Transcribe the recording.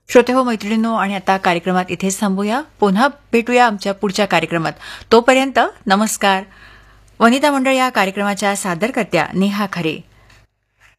श्रोते हो मैत्रिणींनो, आणि आता कार्यक्रमात इथेच थांबूया. पुन्हा भेटूया आमच्या पुढच्या कार्यक्रमात. तोपर्यंत नमस्कार. वनिता मंडळ या कार्यक्रमाच्या सादरकर्त्या नेहा खरे.